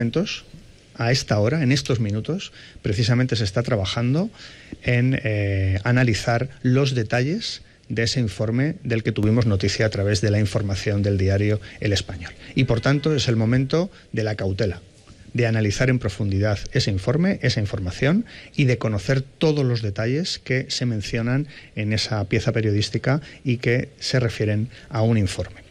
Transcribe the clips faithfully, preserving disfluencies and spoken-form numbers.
A esta hora, en estos minutos, precisamente se está trabajando en eh, analizar los detalles de ese informe del que tuvimos noticia a través de la información del diario El Español. Y por tanto es el momento de la cautela, de analizar en profundidad ese informe, esa información y de conocer todos los detalles que se mencionan en esa pieza periodística y que se refieren a un informe.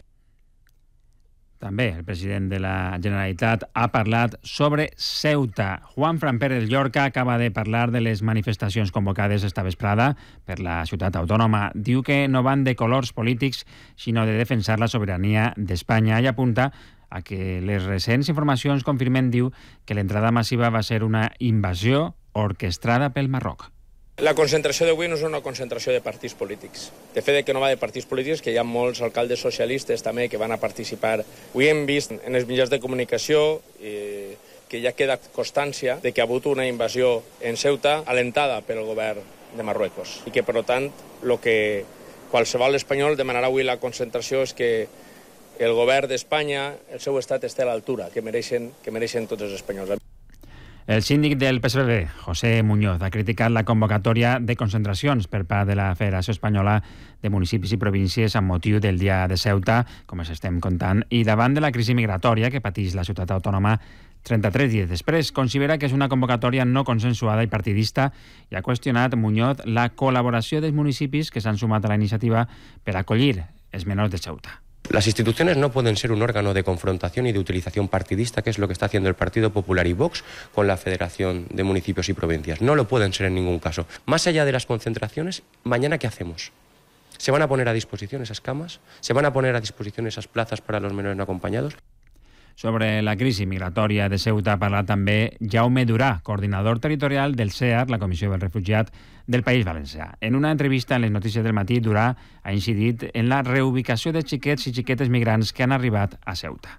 També el president de la Generalitat ha parlat sobre Ceuta. Juanfran Pérez Llorca acaba de parlar de les manifestacions convocades esta vesprada per la ciutat autònoma. Diu que no van de colors polítics, sinó de defensar la sobirania d'Espanya i apunta a que les recents informacions confirmen, diu, que l'entrada massiva va ser una invasió orquestrada pel Marroc. La concentració d'avui no és una concentració de partits polítics. De fet, que no va de partits polítics, que hi ha molts alcaldes socialistes també que van a participar. Avui hem vist en els mitjans de comunicació eh, que ja queda constància de que ha hagut una invasió en Ceuta alentada pel govern de Marruecos i que, per tant, el que qualsevol espanyol demanarà avui la concentració és que el govern d'Espanya, el seu estat, esté a l'altura que mereixen, que mereixen tots els espanyols. El síndic del P S B, José Muñoz, ha criticat la convocatòria de concentracions per part de la Federació Espanyola de Municipis i Províncies amb motiu del Dia de Ceuta, com us estem contant, i davant de la crisi migratòria que pateix la ciutat autònoma trenta-tres dies després. Considera que és una convocatòria no consensuada i partidista i ha qüestionat Muñoz la col·laboració dels municipis que s'han sumat a la iniciativa per acollir els menors de Ceuta. Las instituciones no pueden ser un órgano de confrontación y de utilización partidista, que es lo que está haciendo el Partido Popular y Vox con la Federación de Municipios y Provincias. No lo pueden ser en ningún caso. Más allá de las concentraciones, mañana ¿qué hacemos? ¿Se van a poner a disposición esas camas? ¿Se van a poner a disposición esas plazas para los menores no acompañados? Sobre la crisi migratòria de Ceuta ha parlat també Jaume Durà, coordinador territorial del C E A R, la Comissió del Refugiat del País Valencià. En una entrevista en les notícies del matí, Durà ha incidit en la reubicació de xiquets i xiquetes migrants que han arribat a Ceuta.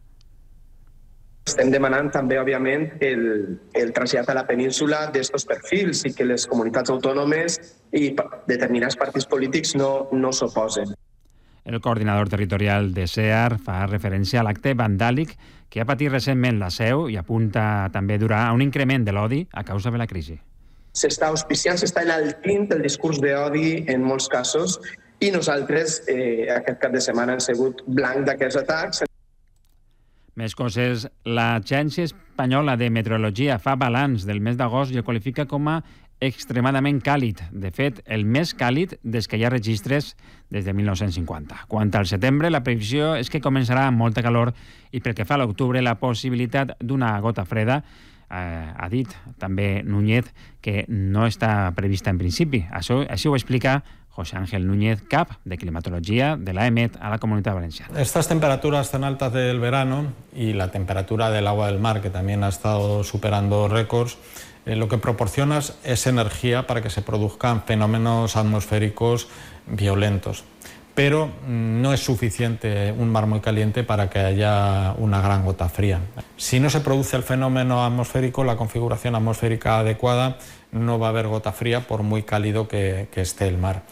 Estem demanant també, òbviament, el, el trasllat a la península d'estos perfils i que les comunitats autònomes i determinats partits polítics no, no s'oposen. El coordinador territorial de C E A R fa referència a l'acte vandàlic que ha patit recentment la Seu i apunta també Durà a un increment de l'odi a causa de la crisi. S'està auspiciant, s'està enaltint el discurs d'odi en molts casos i nosaltres eh, aquest cap de setmana hem sigut blanc d'aquests atacs. Més coses, l'Agència Espanyola de Meteorologia fa balanç del mes d'agost i el qualifica com a extremadament càlid. De fet, el més càlid des que hi ha registres des de mil nou-cents cinquanta. Quant al setembre, la previsió és que començarà amb molta calor i pel que fa a l'octubre, la possibilitat d'una gota freda. Eh, ha dit també Núñez que no està prevista en principi. Això, així ho explica José Ángel Núñez, cap de climatología de la E M E T a la Comunidad Valenciana. Estas temperaturas tan altas del verano y la temperatura del agua del mar, que también ha estado superando récords, eh, lo que proporcionas es energía para que se produzcan fenómenos atmosféricos violentos. Pero no es suficiente un mar muy caliente para que haya una gran gota fría. Si no se produce el fenómeno atmosférico, la configuración atmosférica adecuada, no va a haber gota fría por muy cálido que, que esté el mar.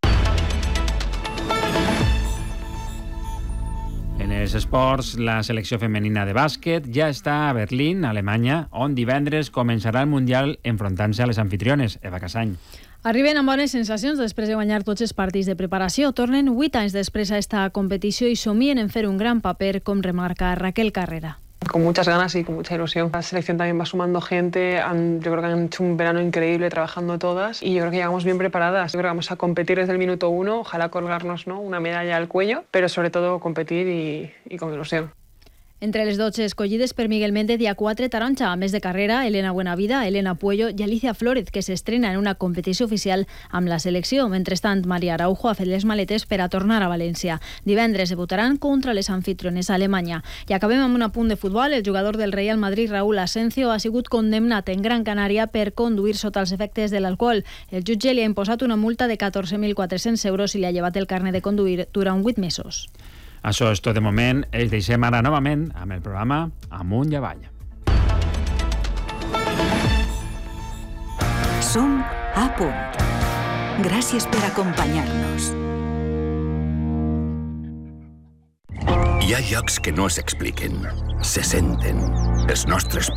En els esports, la selecció femenina de bàsquet ja està a Berlín, Alemanya, on divendres començarà el Mundial enfrontant-se a les anfitriones. Eva Casany. Arriben amb bones sensacions després de guanyar tots els partits de preparació. Tornen vuit anys després a esta competició i somien en fer un gran paper, com remarca Raquel Carrera. Con muchas ganas y con mucha ilusión. La selección también va sumando gente, han, yo creo que han hecho un verano increíble trabajando todas y yo creo que llegamos bien preparadas. Yo creo que vamos a competir desde el minuto uno, ojalá colgarnos, ¿no?, una medalla al cuello, pero sobre todo competir y, y con ilusión. Entre les dotze escollides per Miguel Méndez hi ha quatre taronja, a més de carrera, Elena Buenavida, Elena Puello i Alicia Flórez, que s'estrena en una competició oficial amb la selecció. Mentrestant, Maria Araujo ha fet les maletes per a tornar a València. Divendres debutaran contra les anfitriones a Alemanya. I acabem amb un apunt de futbol. El jugador del Real Madrid, Raúl Asensio, ha sigut condemnat en Gran Canària per conduir sota els efectes de l'alcohol. El jutge li ha imposat una multa de catorze mil quatre-cents euros i li ha llevat el carnet de conduir durant vuit mesos. Això és tot de moment. Els deixem ara novament amb el programa Amunt i Avall. Som a punt. Gràcies per acompanyar-nos. Hi ha llocs que no s'expliquen, se senten. Els nostres